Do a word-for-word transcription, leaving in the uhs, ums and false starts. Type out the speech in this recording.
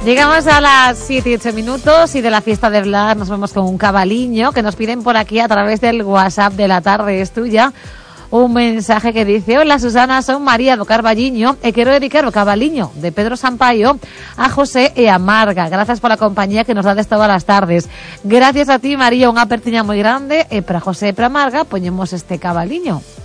Llegamos a las siete y ocho minutos y de la fiesta de Blas nos vemos con un cabaliño que nos piden por aquí a través del WhatsApp de La Tarde es Tuya. Un mensaje que dice: hola Susana, son María do Carballiño e quero dedicar o cabaliño de Pedro Sampaio a José e a Marga. Gracias por la compañía que nos dades todas las tardes. Gracias a ti, María, unha apertiña moi grande, e para José e para Marga poñemos este cabaliño.